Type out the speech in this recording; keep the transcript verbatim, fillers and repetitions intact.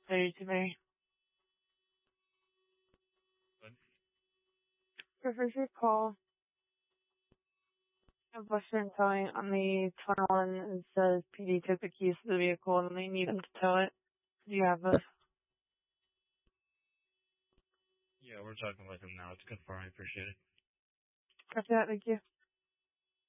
day today. What? If you call a buster and towing on the twenty-one, it says P D took the keys to the vehicle and they need them to tow it. Do you have those? Yeah, we're talking with him now. It's good for me. I appreciate it. Got that, thank you.